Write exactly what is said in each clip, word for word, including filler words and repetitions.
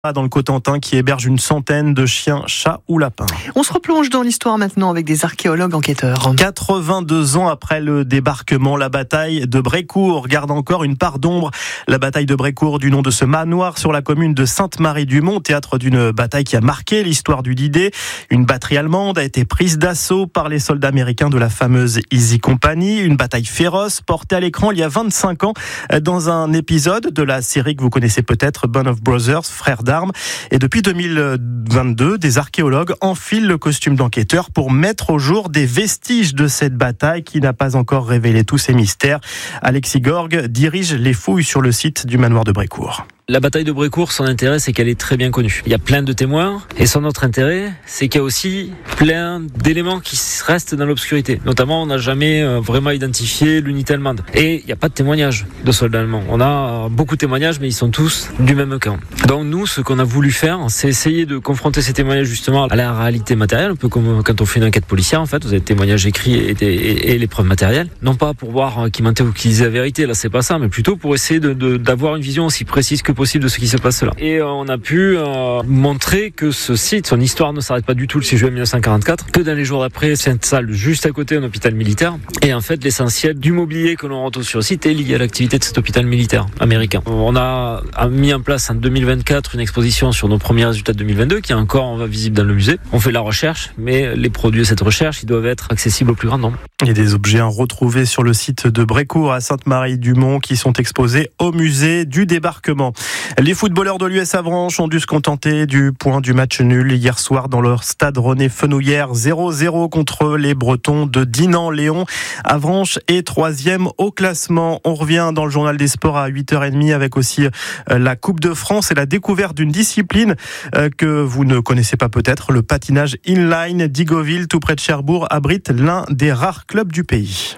Dans le Cotentin qui héberge une centaine de chiens, chats ou lapins. On se replonge dans l'histoire maintenant avec des archéologues enquêteurs. quatre-vingt-deux ans après le débarquement, la bataille de Brécourt garde encore une part d'ombre. La bataille de Brécourt, du nom de ce manoir sur la commune de Sainte-Marie-du-Mont, théâtre d'une bataille qui a marqué l'histoire du D-Day. Une batterie allemande a été prise d'assaut par les soldats américains de la fameuse Easy Company. Une bataille féroce portée à l'écran il y a vingt-cinq ans dans un épisode de la série que vous connaissez peut-être, Band of Brothers, frères d'armes. Et depuis deux mille vingt-deux, des archéologues enfilent le costume d'enquêteur pour mettre au jour des vestiges de cette bataille qui n'a pas encore révélé tous ses mystères. Alexis Gorgue dirige les fouilles sur le site du manoir de Brécourt. La bataille de Brécourt, son intérêt, c'est qu'elle est très bien connue. Il y a plein de témoins, et son autre intérêt, c'est qu'il y a aussi plein d'éléments qui restent dans l'obscurité. Notamment, on n'a jamais vraiment identifié l'unité allemande. Et il n'y a pas de témoignages de soldats allemands. On a beaucoup de témoignages, mais ils sont tous du même camp. Donc nous, ce qu'on a voulu faire, c'est essayer de confronter ces témoignages justement à la réalité matérielle, un peu comme quand on fait une enquête policière, en fait. Vous avez des témoignages écrits et, et, et les preuves matérielles. Non pas pour voir qui mentait ou qui disait la vérité, là c'est pas ça, mais plutôt pour essayer de, de, d'avoir une vision aussi précise que possible de ce qui se passe là. Et euh, on a pu euh, montrer que ce site, son histoire ne s'arrête pas du tout le six juin mille neuf cent quarante-quatre, que dans les jours d'après, c'est une salle juste à côté d'un hôpital militaire. Et en fait, l'essentiel du mobilier que l'on retrouve sur le site est lié à l'activité de cet hôpital militaire américain. On a, a mis en place en deux mille vingt-quatre une exposition sur nos premiers résultats de deux mille vingt-deux qui est encore visible dans le musée. On fait la recherche, mais les produits de cette recherche, ils doivent être accessibles au plus grand nombre. Il y a des objets retrouvés sur le site de Brécourt à Sainte-Marie-du-Mont qui sont exposés au musée du débarquement. Les footballeurs de l'U S Avranches ont dû se contenter du point du match nul hier soir dans leur stade René Fenouillère, zéro zéro contre les Bretons de Dinan-Léon. Avranches est troisième au classement. On revient dans le journal des sports à huit heures trente avec aussi la Coupe de France et la découverte d'une discipline que vous ne connaissez pas peut-être, le patinage inline. Digoville, tout près de Cherbourg, abrite l'un des rares clubs du pays.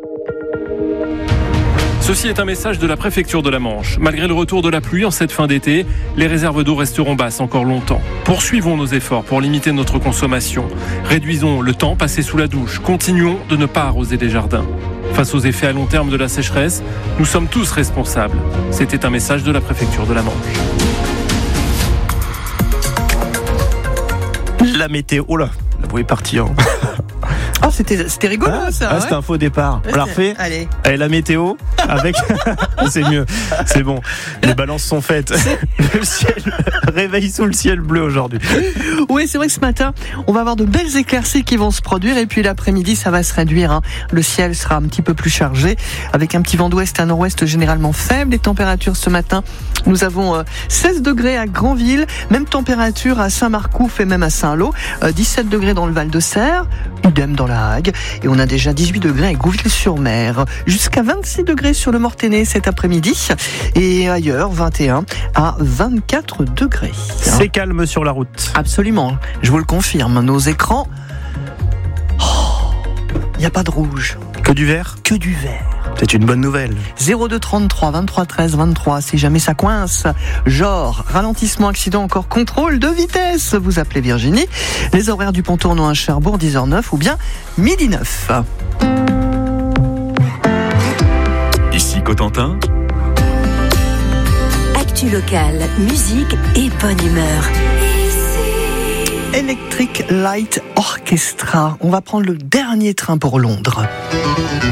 Ceci est un message de la préfecture de la Manche. Malgré le retour de la pluie en cette fin d'été, les réserves d'eau resteront basses encore longtemps. Poursuivons nos efforts pour limiter notre consommation. Réduisons le temps passé sous la douche. Continuons de ne pas arroser des jardins. Face aux effets à long terme de la sécheresse, nous sommes tous responsables. C'était un message de la préfecture de la Manche. La météo, oh là, la voix est partie. Hein. Oh, c'était, c'était rigolo, ah, ça. Ah, ouais. C'était un faux départ. On la refait. Allez. Allez, la météo avec. C'est mieux. C'est bon. Les balances sont faites. Le ciel réveille sous le ciel bleu aujourd'hui. Oui, c'est vrai que ce matin, on va avoir de belles éclaircies qui vont se produire et puis l'après-midi, ça va se réduire. Hein. Le ciel sera un petit peu plus chargé avec un petit vent d'ouest à nord-ouest généralement faible. Les températures ce matin, nous avons euh, seize degrés à Granville, même température à Saint-Marcouf et même à Saint-Lô, euh, dix-sept degrés dans le Val-de-Serre, idem dans la Hague, et on a déjà dix-huit degrés à Gouville-sur-Mer, jusqu'à vingt-six degrés sur le Mortainais cet après-midi, et ailleurs vingt et un à vingt-quatre degrés. C'est hein. Calme sur la route. Absolument, je vous le confirme, nos écrans, il oh, n'y a pas de rouge. Que du vert. Que du vert. C'est une bonne nouvelle. zéro deux trente-trois vingt-trois treize vingt-trois, si jamais ça coince. Genre, ralentissement, accident, encore contrôle de vitesse. Vous appelez Virginie. Les horaires du pont tournant à Cherbourg, dix heures neuf ou bien midi neuf. Ici Cotentin. Actu local, musique et bonne humeur. Electric Light Orchestra. On va prendre le dernier train pour Londres.